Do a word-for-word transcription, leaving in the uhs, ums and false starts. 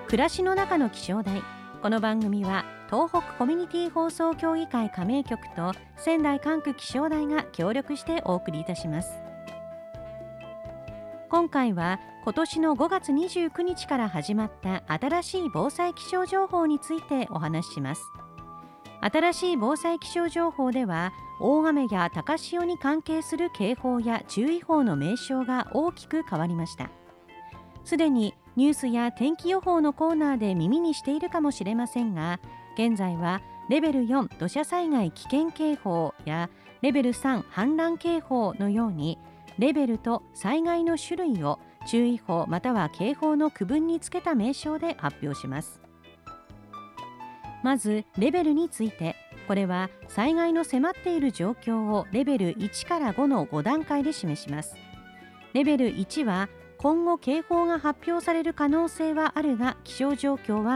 暮らしの中の気象台。この番組は東北コミュニティ放送協議会加盟局と仙台管区気象台が協力してお送りいたします。今回は今年のごがつにじゅうくにちから始まった新しい防災気象情報についてお話しします。新しい防災気象情報では、大雨や高潮に関係する警報や注意報の名称が大きく変わりました。すでにニュースや天気予報のコーナーで耳にしているかもしれませんが、現在はレベルよん土砂災害危険警報やレベルさん氾濫警報のように、レベルと災害の種類を注意報または警報の区分につけた名称で発表します。まずレベルについて、これは災害の迫っている状況をレベルいちからごのご段階で示します。レベルいちは今後警報が発表される可能性はあるが気象状況は